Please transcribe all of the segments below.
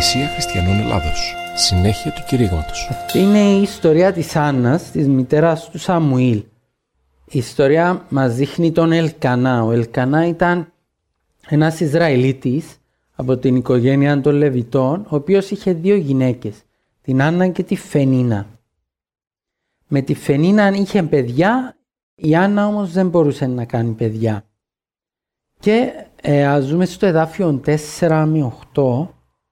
Εκκλησία Χριστιανών Ελλάδος. Συνέχεια του κηρύγματος. Αυτή είναι η ιστορία της Άννας, της μητέρας του Σαμουήλ. Η ιστορία μας δείχνει τον Ελκανά. Ο Ελκανά ήταν ένας Ισραηλίτης από την οικογένεια των Λεβιτών, ο οποίος είχε δύο γυναίκες, την Άννα και τη Φενίνα. Με τη Φενίνα είχε παιδιά, η Άννα όμως δεν μπορούσε να κάνει παιδιά. Και ας δούμε στο εδάφιο 4 με 8,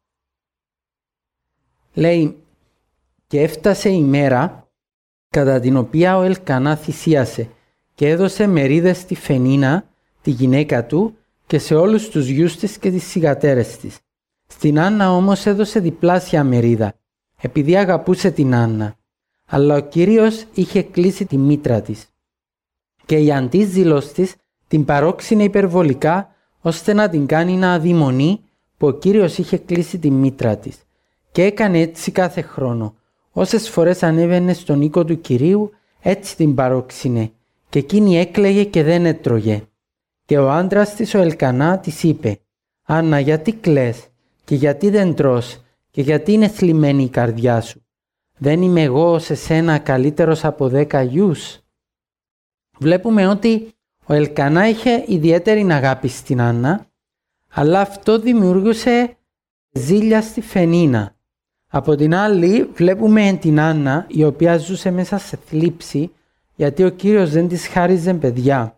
λέει «Και έφτασε η μέρα κατά την οποία ο Ελκανά θυσίασε και έδωσε μερίδες στη Φενίνα, τη γυναίκα του, και σε όλους τους γιους της και τις θυγατέρες της. Στην Άννα όμως έδωσε διπλάσια μερίδα, επειδή αγαπούσε την Άννα. Αλλά ο Κύριος είχε κλείσει τη μήτρα της. Και η αντίζηλος της την παρόξυνε υπερβολικά, ώστε να την κάνει να αδειμονεί που ο Κύριος είχε κλείσει τη μήτρα της. Και έκανε έτσι κάθε χρόνο. Όσες φορές ανέβαινε στον οίκο του Κυρίου, έτσι την παρόξυνε. Και εκείνη έκλαιγε και δεν έτρωγε. Και ο άντρας της, ο Ελκανά, της είπε «Άννα, γιατί κλαις και γιατί δεν τρως και γιατί είναι θλιμμένη η καρδιά σου? Δεν είμαι εγώ σε σένα καλύτερος από 10 γιους?» Βλέπουμε ότι ο Ελκανά είχε ιδιαίτερη αγάπη στην Άννα, αλλά αυτό δημιούργησε ζήλια στη Φενίνα. Από την άλλη βλέπουμε την Άννα, η οποία ζούσε μέσα σε θλίψη, γιατί ο Κύριος δεν της χάριζε παιδιά.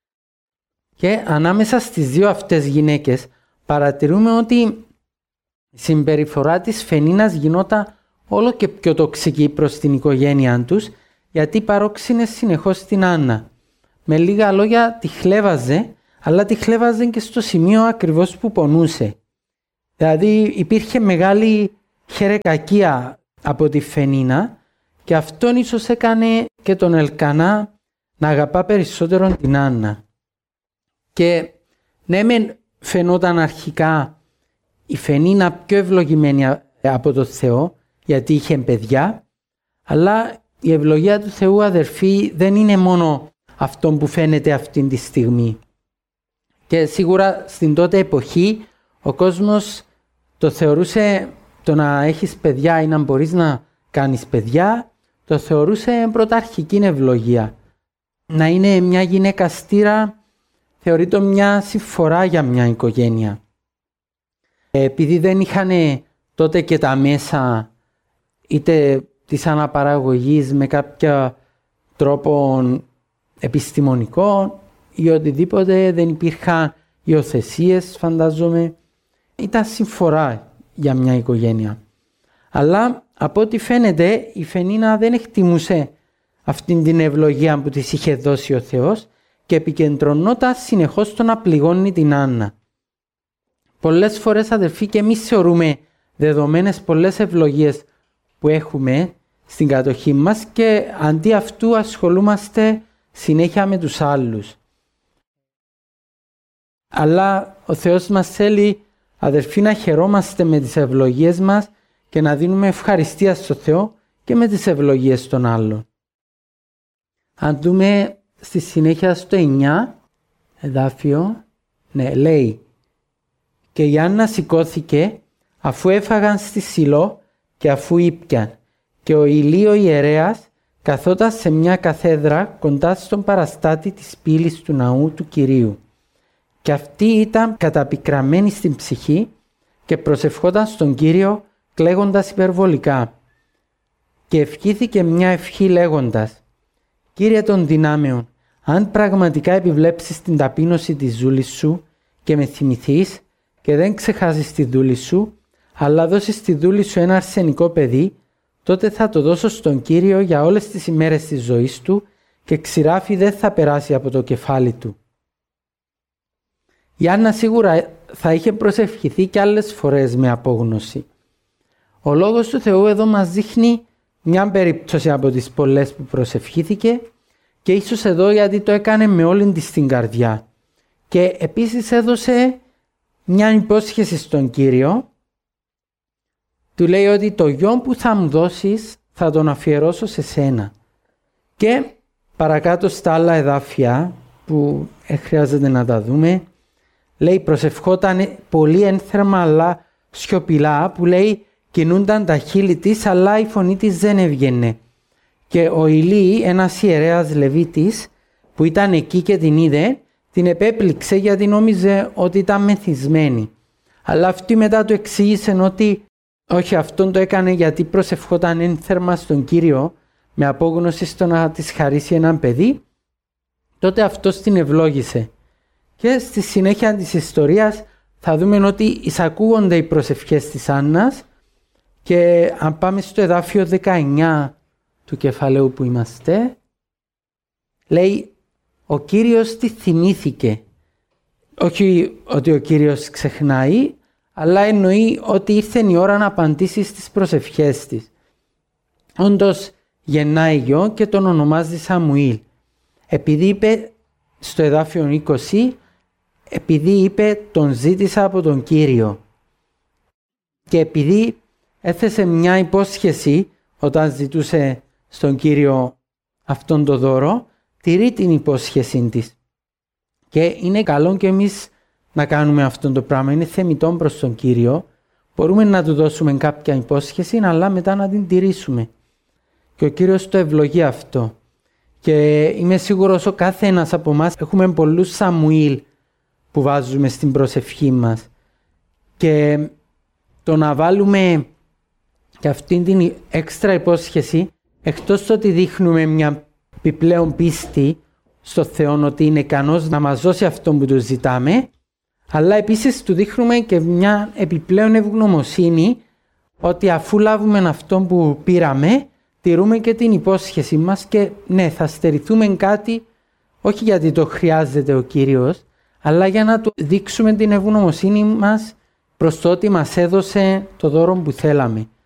Και ανάμεσα στις δύο αυτές γυναίκες παρατηρούμε ότι η συμπεριφορά της Φενίνας γινόταν όλο και πιο τοξική προς την οικογένειά τους, γιατί παρόξυνε συνεχώς την Άννα. Με λίγα λόγια τη χλέβαζε, αλλά τη χλέβαζε και στο σημείο ακριβώς που πονούσε. Δηλαδή υπήρχε μεγάλη χερεκακία από τη Φενίνα και αυτόν ίσως έκανε και τον Ελκανά να αγαπά περισσότερο την Άννα. Και ναι μεν φαινόταν αρχικά η Φενίνα πιο ευλογημένη από τον Θεό, γιατί είχε παιδιά, αλλά η ευλογία του Θεού, αδερφοί, δεν είναι μόνο αυτό που φαίνεται αυτή τη στιγμή. Και σίγουρα στην τότε εποχή ο κόσμος το θεωρούσε το να έχεις παιδιά ή να μπορείς να κάνεις παιδιά, το θεωρούσε πρωταρχική ευλογία. Να είναι μια γυναίκα στήρα θεωρείται μια συμφορά για μια οικογένεια. Επειδή δεν είχαν τότε και τα μέσα είτε της αναπαραγωγής με κάποιο τρόπο επιστημονικό ή οτιδήποτε, δεν υπήρχαν υιοθεσίες, φαντάζομαι, ήταν συμφορά για μια οικογένεια. Αλλά από ό,τι φαίνεται η Φενίνα δεν εκτιμούσε αυτήν την ευλογία που της είχε δώσει ο Θεός και επικεντρωνόταν συνεχώς στο να πληγώνει την Άννα. Πολλές φορές, αδερφοί, και εμείς θεωρούμε δεδομένες πολλές ευλογίες που έχουμε στην κατοχή μας και αντί αυτού ασχολούμαστε συνέχεια με τους άλλους. Αλλά ο Θεός μας θέλει, αδερφοί, να χαιρόμαστε με τις ευλογίες μας και να δίνουμε ευχαριστία στο Θεό και με τις ευλογίες των άλλων. Αν δούμε στη συνέχεια στο 9 εδάφιο, λέει «Και η Άννα σηκώθηκε αφού έφαγαν στη Σιλό και αφού ήπιαν, και ο Ηλίο ιερέας καθόταν σε μια καθέδρα κοντά στον παραστάτη της πύλης του ναού του Κυρίου. Και αυτή ήταν καταπικραμένη στην ψυχή και προσευχόταν στον Κύριο κλαίγοντας υπερβολικά. Και ευχήθηκε μια ευχή λέγοντας «Κύριε των δυνάμεων, αν πραγματικά επιβλέψεις την ταπείνωση της ζούλης σου και με θυμηθείς και δεν ξεχάσεις τη δούλη σου, αλλά δώσεις στη δούλη σου ένα αρσενικό παιδί, τότε θα το δώσω στον Κύριο για όλες τις ημέρες της ζωής του και ξηράφι δεν θα περάσει από το κεφάλι του». Η Άννα σίγουρα θα είχε προσευχηθεί και άλλες φορές με απόγνωση. Ο Λόγος του Θεού εδώ μας δείχνει μια περίπτωση από τις πολλές που προσευχήθηκε και ίσως εδώ γιατί το έκανε με όλη της την καρδιά. Και επίσης έδωσε μια υπόσχεση στον Κύριο. Του λέει ότι το γιο που θα μου δώσεις θα τον αφιερώσω σε σένα. Και παρακάτω στα άλλα εδάφια που χρειάζεται να τα δούμε, λέει προσευχόταν πολύ ένθερμα αλλά σιωπηλά που λέει κινούνταν τα χείλη της αλλά η φωνή της δεν έβγαινε. Και ο Ηλί, ένας ιερέας Λεβίτης που ήταν εκεί και την είδε, την επέπληξε γιατί νόμιζε ότι ήταν μεθυσμένη. Αλλά αυτή μετά του εξήγησε ότι όχι, αυτόν το έκανε γιατί προσευχόταν ένθερμα στον Κύριο με απόγνωση στο να της χαρίσει έναν παιδί. Τότε αυτός την ευλόγησε. Και στη συνέχεια της ιστορίας θα δούμε ότι εισακούγονται οι προσευχές της Άννας και αν πάμε στο εδάφιο 19 του κεφαλαίου που είμαστε, λέει ο Κύριος τη θυμήθηκε. Όχι ότι ο Κύριος ξεχνάει, αλλά εννοεί ότι ήρθε η ώρα να απαντήσει στις προσευχές της. Όντως γεννάει γιο και τον ονομάζει Σαμουήλ. Επειδή είπε στο εδάφιο 20, επειδή είπε τον ζήτησα από τον Κύριο. Και επειδή έθεσε μια υπόσχεση όταν ζητούσε στον Κύριο αυτόν το δώρο, τηρεί την υπόσχεση της. Και είναι καλό και εμείς να κάνουμε αυτό το πράγμα. Είναι θεμιτό προς τον Κύριο. Μπορούμε να του δώσουμε κάποια υπόσχεση, αλλά μετά να την τηρήσουμε. Και ο Κύριος το ευλογεί αυτό. Και είμαι σίγουρος ο κάθε ένας από εμάς έχουμε πολλούς Σαμουήλ που βάζουμε στην προσευχή μας. Και το να βάλουμε και αυτήν την έξτρα υπόσχεση, εκτός το ότι δείχνουμε μια επιπλέον πίστη στο Θεό ότι είναι ικανός να μας δώσει αυτό που του ζητάμε, αλλά επίσης του δείχνουμε και μια επιπλέον ευγνωμοσύνη ότι αφού λάβουμε αυτό που πήραμε, τηρούμε και την υπόσχεση μας και ναι, θα στερηθούμε κάτι, όχι γιατί το χρειάζεται ο Κύριος, αλλά για να του δείξουμε την ευγνωμοσύνη μας προς το ότι μας έδωσε το δώρο που θέλαμε.